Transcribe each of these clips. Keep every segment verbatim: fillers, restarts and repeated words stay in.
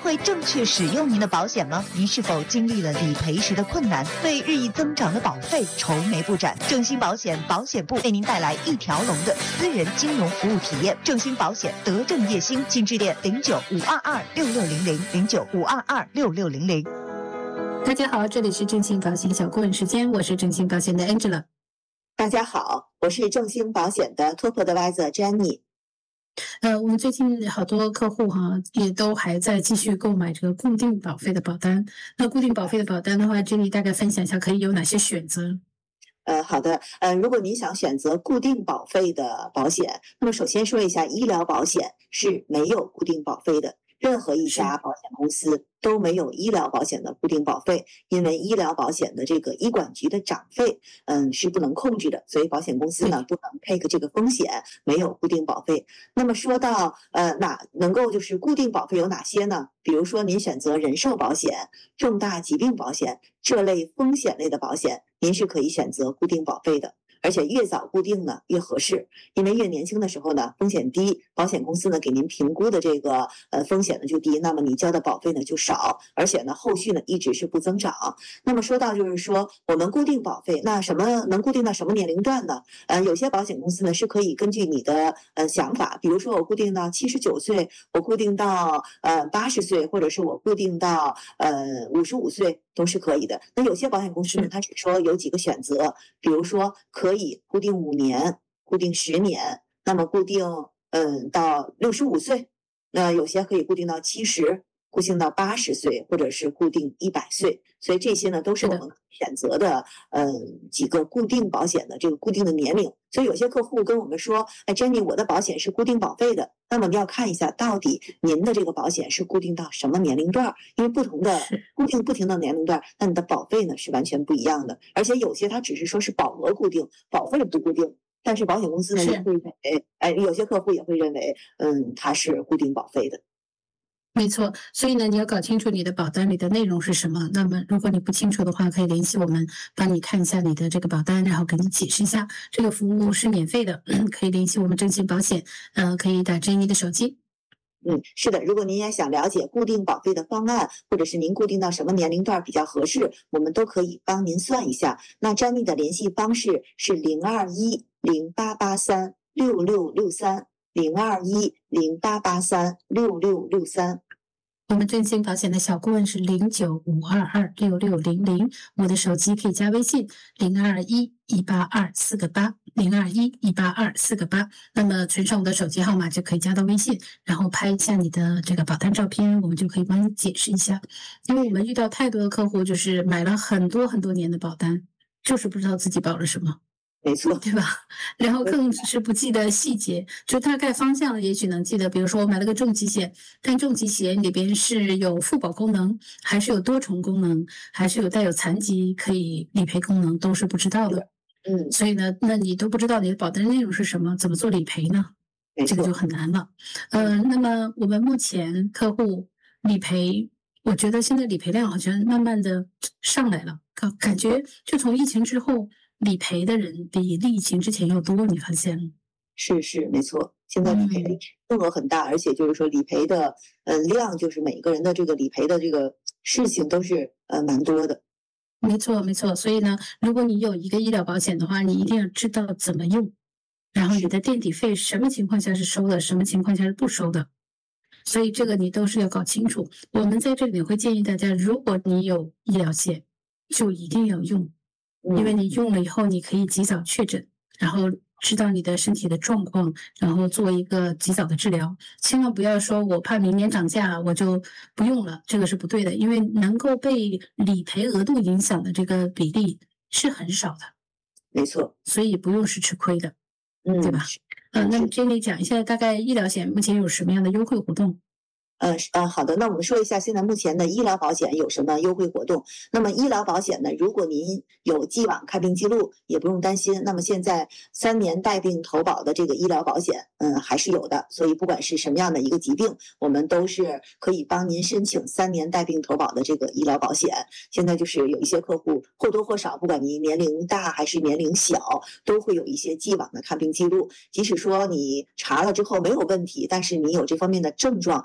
会正确使用您的保险吗？您是否经历了理赔时的困难，为日益增长的保费愁眉不展？正兴保险保险部为您带来一条龙的私人金融服务体验。正兴保险德正业兴，请致电零九五二二六六零零零九五二二六六零零。 大家好，这里是正兴保险小顾问时间，我是正兴保险的 Angela。 大家好，我是正兴保险的 Top Advisor Jenny。 呃，我们最近好多客户哈，也都还在继续购买这个固定保费的保单。那固定保费的保单的话，Jenny大概分享一下可以有哪些选择？ 呃，好的，呃，如果您想选择固定保费的保险，那么首先说一下，医疗保险是没有固定保费的。任何一家保险公司都没有医疗保险的固定保费，因为医疗保险的这个医管局的涨费，嗯，是不能控制的，所以保险公司呢不能 take 这个风险，没有固定保费。那么说到呃哪能够就是固定保费有哪些呢？比如说您选择人寿保险、重大疾病保险这类风险类的保险，您是可以选择固定保费的。而且越早固定呢越合适，因为越年轻的时候呢风险低，保险公司呢给您评估的这个呃风险呢就低，那么你交的保费呢就少，而且呢后续呢一直是不增长。那么说到就是说我们固定保费，那什么能固定到什么年龄段呢？呃，有些保险公司呢是可以根据你的呃想法，比如说我固定到七十九岁，我固定到呃八十岁，或者是我固定到呃五十五岁。都是可以的。那有些保险公司呢，它只说有几个选择，比如说可以固定五年、固定十年，那么固定嗯到六十五岁，那有些可以固定到七十，固定到八十岁，或者是固定一百岁。所以这些呢都是我们选择的嗯几个固定保险的这个固定的年龄。所以有些客户跟我们说，哎 ，Jenny， 我的保险是固定保费的。那么你要看一下，到底您的这个保险是固定到什么年龄段？因为不同的固定不停的年龄段，那你的保费呢是完全不一样的。而且有些它只是说是保额固定，保费不固定。但是保险公司呢也会认为，哎，有些客户也会认为，嗯，它是固定保费的。 没错，所以呢，你要搞清楚你的保单里的内容是什么。那么，如果你不清楚的话，可以联系我们，帮你看一下你的这个保单，然后给你解释一下。这个服务是免费的，可以联系我们正兴保险，呃，可以打Jenny的手机。 嗯，是的，如果您也想了解固定保费的方案，或者是您固定到什么年龄段比较合适，我们都可以帮您算一下。那Jenny的联系方式是零二一零八八三六六六三。零二一零八八三六六六三， 我们正兴保险的小顾问是零九五二二六六零零，我的手机可以加微信零二一一八二四个八零二一一八二四个八，那么存上我的手机号码就可以加到微信，然后拍一下你的这个保单照片，我们就可以帮你解释一下。因为我们遇到太多的客户，就是买了很多很多年的保单，就是不知道自己保了什么。 没错， 对吧？然后更是不记得细节，就大概方向也许能记得。比如说我买了个重疾险，但重疾险里边是有附保功能，还是有多重功能，还是有带有残疾可以理赔功能，都是不知道的。 嗯， 所以呢，那你都不知道你的保单内容是什么，怎么做理赔呢？这个就很难了。呃，那么我们目前客户理赔，我觉得现在理赔量好像慢慢的上来了，感感觉就从疫情之后。理赔的人比疫情之前要多，你发现了？ 是是没错，现在理赔的份额很大，而且就是说理赔的呃量，就是每个人的这个理赔的这个事情都是呃蛮多的。 没错没错，所以呢，如果你有一个医疗保险的话，你一定要知道怎么用，然后你的垫底费什么情况下是收的，什么情况下是不收的，所以这个你都是要搞清楚。我们在这里会建议大家，如果你有医疗险，就一定要用。因为你用了以后，你可以及早确诊，然后知道你的身体的状况，然后做一个及早的治疗。千万不要说我怕明年涨价我就不用了，这个是不对的。因为能够被理赔额度影响的这个比例是很少的， 没错， 所以不用是吃亏的， 嗯， 对吧？嗯、呃，那么Jenny讲一下，大概医疗险目前有什么样的优惠活动？ 呃呃，好的，那我们说一下现在目前的医疗保险有什么优惠活动。那么医疗保险呢，如果您有既往看病记录，也不用担心。那么现在三年带病投保的这个医疗保险，嗯，还是有的。所以不管是什么样的一个疾病，我们都是可以帮您申请三年带病投保的这个医疗保险。现在就是有一些客户或多或少，不管你年龄大还是年龄小，都会有一些既往的看病记录。即使说你查了之后没有问题，但是你有这方面的症状，那也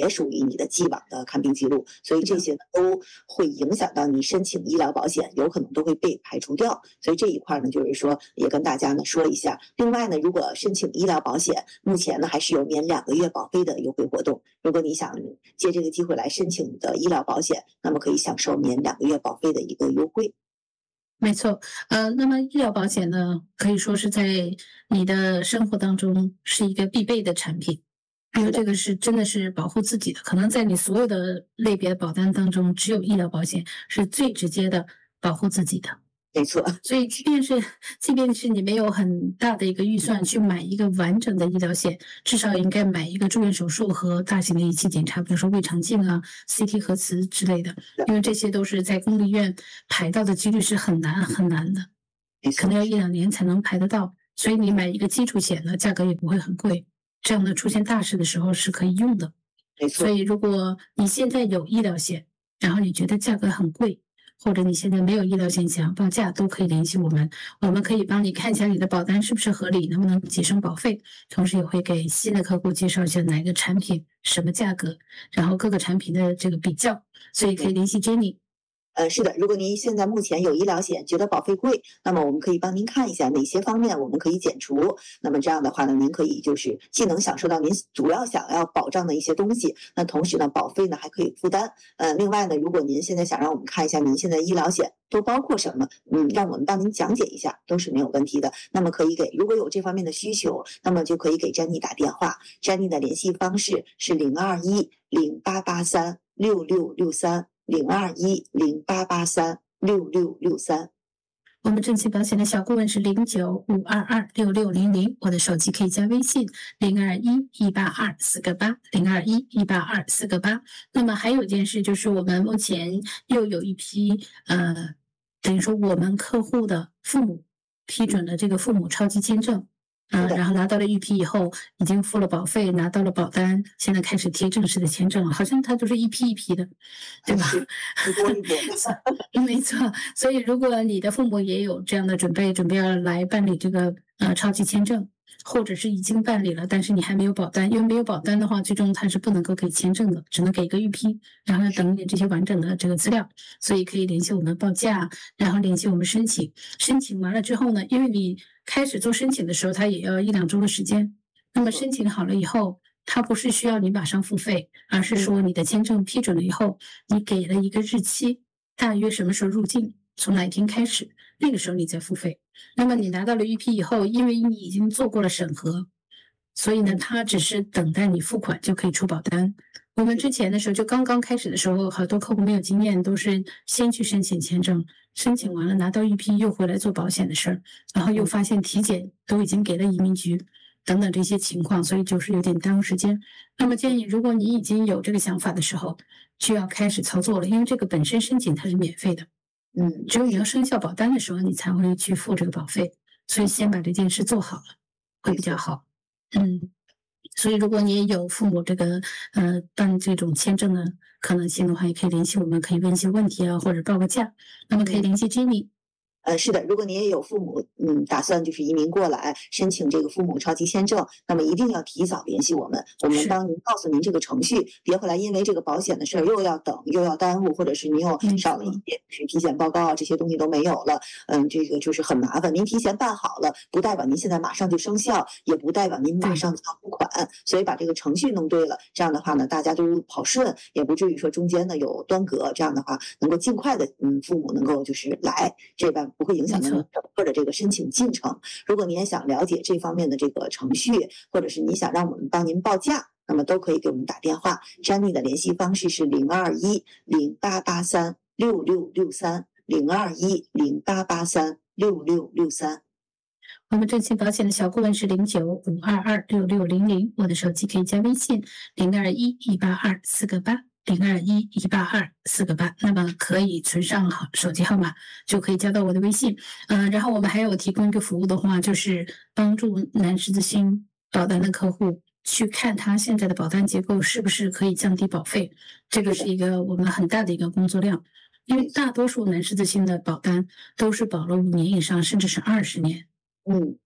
也属于你的既往的看病记录，所以这些呢都会影响到你申请医疗保险，有可能都会被排除掉。所以这一块呢，就是说也跟大家呢说一下。另外呢，如果申请医疗保险，目前呢还是有免两个月保费的优惠活动。如果你想借这个机会来申请你的医疗保险，那么可以享受免两个月保费的一个优惠。 没错，呃，那么医疗保险呢，可以说是在你的生活当中是一个必备的产品，因为这个是真的是保护自己的。可能在你所有的类别的保单当中，只有医疗保险是最直接的保护自己的。 没错， 所以即便是即便是你没有很大的一个预算去买一个完整的医疗险，至少应该买一个住院手术和大型的仪器检查，比如说胃肠镜啊、C T 核磁之类的，因为这些都是在公立医院排到的几率是很难很难的，可能要一两年才能排得到。所以你买一个基础险呢，价格也不会很贵，这样的出现大事的时候是可以用的。所以如果你现在有医疗险，然后你觉得价格很贵，或者你现在没有医疗险想报价，都可以联系我们，我们可以帮你看一下你的保单是不是合理，能不能节省保费，同时也会给新的客户介绍一下哪一个产品什么价格，然后各个产品的这个比较，所以可以联系 Jenny。 呃，是的，如果您现在目前有医疗险，觉得保费贵，那么我们可以帮您看一下哪些方面我们可以减除。那么这样的话呢，您可以就是既能享受到您主要想要保障的一些东西，那同时呢，保费呢还可以负担。呃，另外呢，如果您现在想让我们看一下您现在医疗险都包括什么，嗯，让我们帮您讲解一下，都是没有问题的。那么可以给，如果有这方面的需求，那么就可以给詹妮打电话。詹妮的联系方式是零二一零八八三六六六三。零二一零八八三六六六三， 我们正气保险的小顾问是零九五二二六六零零，我的手机可以加微信零二一一八二四个八零二一一八二四个八。那么还有一件事就是，我们目前又有一批呃，等于说我们客户的父母批准了这个父母超级签证。嗯，然后拿到了预批以后，已经付了保费，拿到了保单，现在开始贴正式的签证了，好像它都是一批一批的，对吧？ 一波一波。 没错，所以如果你的父母也有这样的准备，准备要来办理这个呃超级签证，或者是已经办理了，但是你还没有保单，因为没有保单的话，最终它是不能够给签证的，只能给一个预批，然后要等你这些完整的这个资料，所以可以联系我们报价，然后联系我们申请，申请完了之后呢，因为你开始做申请的时候，它也要一两周的时间。那么申请好了以后，它不是需要你马上付费，而是说你的签证批准了以后，你给了一个日期，大约什么时候入境，从哪一天开始，那个时候你再付费。那么你拿到了预批以后，因为你已经做过了审核，所以呢，它只是等待你付款就可以出保单。我们之前的时候，就刚刚开始的时候，好多客户没有经验，都是先去申请签证，申请完了拿到预批又回来做保险的事儿，然后又发现体检都已经给了移民局等等这些情况，所以就是有点耽误时间。那么建议，如果你已经有这个想法的时候，就要开始操作了，因为这个本身申请它是免费的， 嗯， 只有你要生效保单的时候，你才会去付这个保费，所以先把这件事做好了会比较好。嗯。所以，如果你也有父母这个呃办这种签证的可能性的话，也可以联系我们，可以问一些问题啊，或者报个价。那么可以联系 Jenny。 呃，是的，如果您也有父母，嗯，打算就是移民过来申请这个父母超级签证，那么一定要提早联系我们，我们帮您告诉您这个程序，别后来因为这个保险的事儿又要等又要耽误，或者是您又少了一些是体检报告啊这些东西都没有了，嗯，这个就是很麻烦。您提前办好了，不代表您现在马上就生效，也不代表您马上就要付款，所以把这个程序弄对了，这样的话呢，大家都跑顺，也不至于说中间呢有端隔，这样的话能够尽快的，嗯，父母能够就是来这边。不会影响到您整个的这个申请进程。如果您也想了解这方面的这个程序，或者是你想让我们帮您报价，那么都可以给我们打电话。Jenny的联系方式是零二一零八八三六六六三零二一零八八三六六六三。 我们正气保险的小顾问是零九五二二六六零零，我的手机可以加微信零二一一八二四个八。零二一一八二四个八，那么可以存上好手机号码，就可以加到我的微信。嗯、呃，然后我们还有提供一个服务的话，就是帮助南十字星保单的客户去看他现在的保单结构是不是可以降低保费，这个是一个我们很大的一个工作量。因为大多数南十字星的保单都是保了五年以上，甚至是二十年。 嗯，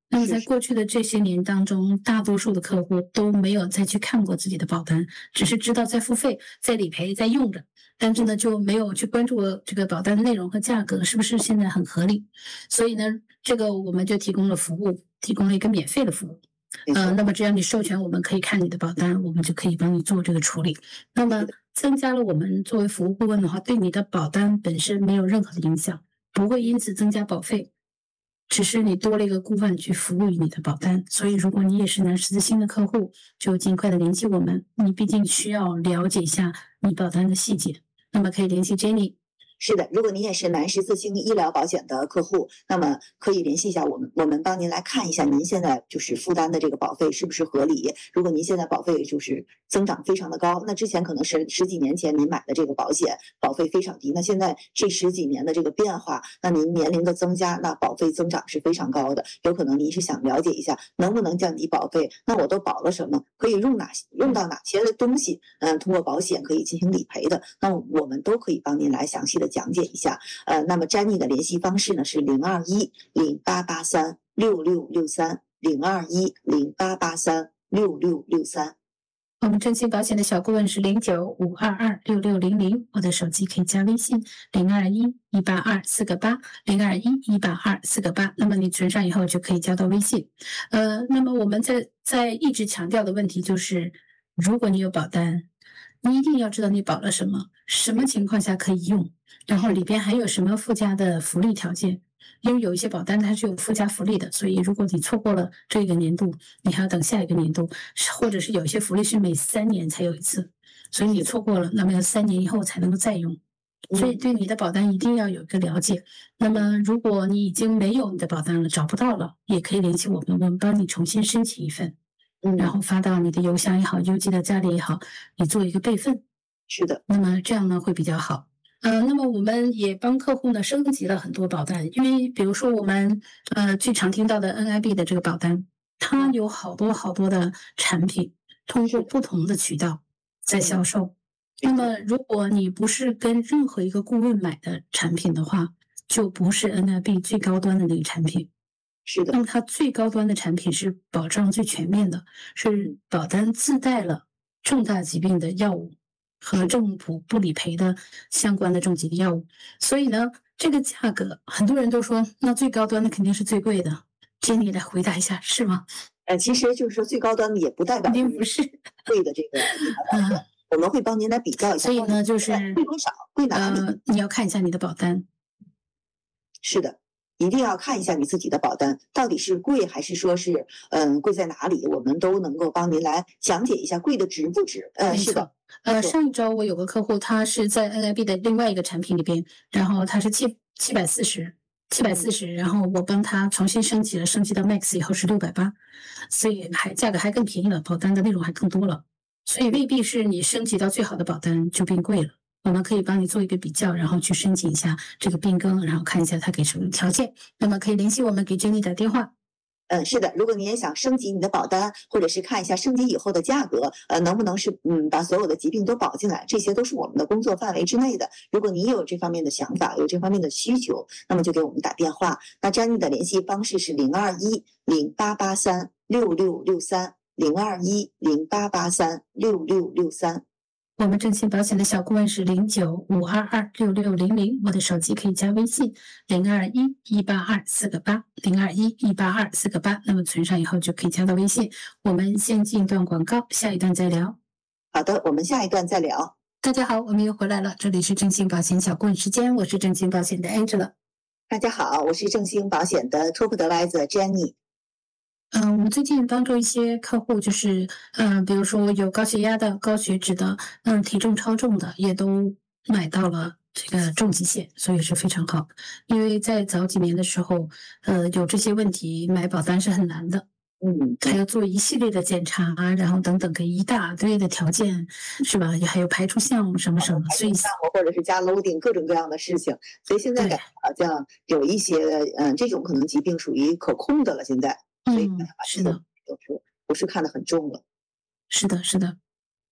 那么在过去的这些年当中，大多数的客户都没有再去看过自己的保单，只是知道在付费、在理赔、在用着，但是呢就没有去关注这个保单的内容和价格是不是现在很合理。所以呢，这个我们就提供了服务，提供了一个免费的服务。呃，那么只要你授权，我们可以看你的保单，我们就可以帮你做这个处理。那么增加了我们作为服务顾问的话，对你的保单本身没有任何的影响，不会因此增加保费。只是你多了一个顾问去服务于你的保单，所以如果你也是南十字星的客户，就尽快的联系我们。你毕竟需要了解一下你保单的细节，那么可以联系 Jenny。 是的，如果您也是南十字星医疗保险的客户，那么可以联系一下我们，我们帮您来看一下您现在就是负担的这个保费是不是合理。如果您现在保费就是增长非常的高，那之前可能是十几年前您买的这个保险保费非常低，那现在这十几年的这个变化，那您年龄的增加，那保费增长是非常高的。有可能您是想了解一下能不能降低保费，那我都保了什么，可以用哪用到哪些的东西，嗯，通过保险可以进行理赔的，那我们都可以帮您来详细的讲解一下。呃，那么 Jenny 的联系方式呢是零二一零八八三六六六三零二一零八八三六六六三。 我们正信保险的小顾问是零九五二二六六零零，我的手机可以加微信零二一一八二四个八零二一一八二四个八，那么你存上以后就可以加到微信。呃，那么我们在在一直强调的问题就是，如果你有保单，你一定要知道你保了什么，什么情况下可以用，然后里边还有什么附加的福利条件。因为有一些保单它是有附加福利的，所以如果你错过了这个年度，你还要等下一个年度，或者是有一些福利是每三年才有一次，所以你错过了，那么要三年以后才能够再用。所以对你的保单一定要有一个了解。那么如果你已经没有你的保单了，找不到了，也可以联系我们，我们帮你重新申请一份，然后发到你的邮箱也好，邮寄到家里也好，你做一个备份。 是的， 那么这样呢会比较好。呃，那么我们也帮客户呢升级了很多保单，因为比如说我们呃最常听到的 N I B 的这个保单，它有好多好多的产品，通过不同的渠道在销售。那么如果你不是跟任何一个顾问买的产品的话，就不是 N I B 最高端的那个产品。 是的。 那么它最高端的产品是保障最全面的，是保单自带了重大疾病的药物和政府不理赔的相关的重疾的药物，所以呢，这个价格很多人都说，那最高端的肯定是最贵的。Jenny来回答一下，是吗？ 呃，其实就是说最高端的也不代表肯定不是贵的这个嗯， 我们会帮您来比较一下。 所以呢，就是贵多少，贵哪里？ 呃，你要看一下你的保单。 是的。一定要看一下你自己的保单到底是贵还是说是嗯贵在哪里，我们都能够帮您来讲解一下贵的值不值。呃，是的。 呃，上一周我有个客户，他是在 N I B 的另外一个产品里边，然后他是七七百四十，七百四十，然后我帮他重新升级了，升级到 Max 以后是六百八，所以还价格还更便宜了，保单的内容还更多了，所以未必是你升级到最好的保单就变贵了。我们可以帮你做一个比较，然后去申请一下这个变更，然后看一下他给什么条件。那么可以联系我们，给 Jenny 打电话。 嗯，是的，如果你也想升级你的保单，或者是看一下升级以后的价格，呃，能不能是嗯把所有的疾病都保进来，这些都是我们的工作范围之内的。如果你有这方面的想法，有这方面的需求，那么就给我们打电话。那 Jenny 的联系方式是零二一零八八三六六六三零二一零八八三六六六三。 我们正信保险的小顾问是零九五二二六六零零，我的手机可以加微信零二一一八二四个八零二一一八二四个八，那么存上以后就可以加到微信。我们先进一段广告，下一段再聊。 好的，我们下一段再聊。 大家好，我们又回来了，这里是正信保险小顾问时间，我是正信保险的 Angela。 大家好，我是正兴保险的 Top Advisor Jenny。 嗯，我们最近帮助一些客户，就是嗯，比如说有高血压的、高血脂的，嗯，体重超重的，也都买到了这个重疾险，所以是非常好。因为在早几年的时候，呃，有这些问题，买保单是很难的， 嗯， 还要做一系列的检查，然后等等，给一大堆的条件，是吧？还有排除项目什么什么，所以项目或者是加 loading 各种各样的事情，所以现在感觉好像有一些嗯，这种可能疾病属于可控的了，现在。所以嗯，是的， 不是不是看得很重了。 是的，是的。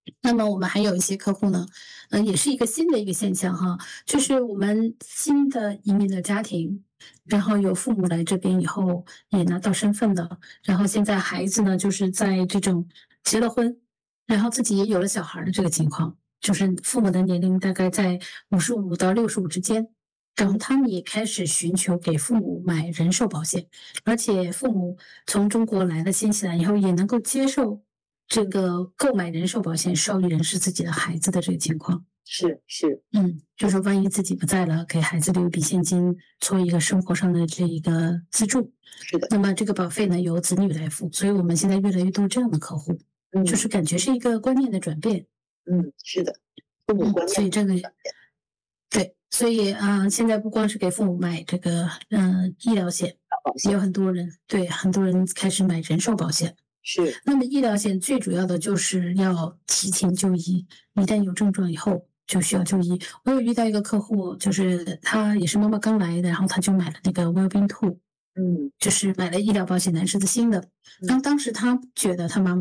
那么我们还有一些客户呢，呃，也是一个新的一个现象哈，就是我们新的移民的家庭，然后有父母来这边以后也拿到身份的，然后现在孩子呢就是在这种结了婚，然后自己也有了小孩的这个情况，就是父母的年龄大概在五十五到六十五之间。然后他们也开始寻求给父母买人寿保险，而且父母从中国来了新西兰以后，也能够接受这个购买人寿保险受益人是自己的孩子的这个情况。 是是， 嗯，就是万一自己不在了，给孩子留一笔现金，做一个生活上的这一个资助。 是的。 那么这个保费呢，由子女来付，所以我们现在越来越多这样的客户， 嗯， 就是感觉是一个观念的转变。 嗯，是的，父母观念、 嗯、所以这个。对，所以啊、呃，现在不光是给父母买这个嗯、呃、医疗险，也有很多人对很多人开始买人寿保险。 是。 那么医疗险最主要的就是要提前就医，一旦有症状以后就需要就医。我有遇到一个客户，就是他也是妈妈刚来的，然后他就买了那个 Wellbeing Two， 嗯，就是买了医疗保险，男士的新的。然后当时他觉得他妈妈